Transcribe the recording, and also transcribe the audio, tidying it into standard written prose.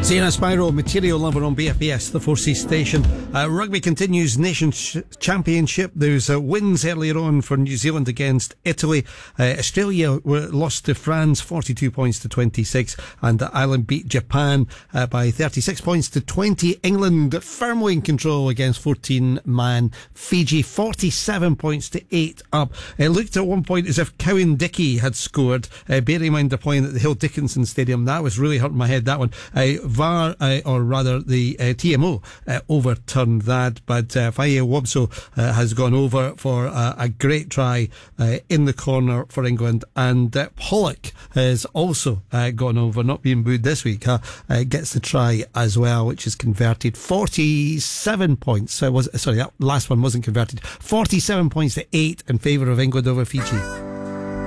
Zena Spyro, Material Lover on BFBS, the 4C station. Rugby continues Nations Championship. There's wins earlier on for New Zealand against Italy. Australia lost to France 42 points to 26, and Ireland beat Japan by 36 points to 20. England firmly in control against 14-man Fiji, 47 points to 8 up. It looked at one point as if Cowan Dickey had scored. Bearing in mind they're playing at the Hill Dickinson Stadium. That was really hurting my head, that one. VAR, or rather the TMO, overturned that, but Faye Wobso has gone over for a great try in the corner for England, and Pollock has also gone over, not being booed this week, gets the try as well, which is converted. 47 points, that last one wasn't converted. 47 points to 8 in favour of England over Fiji.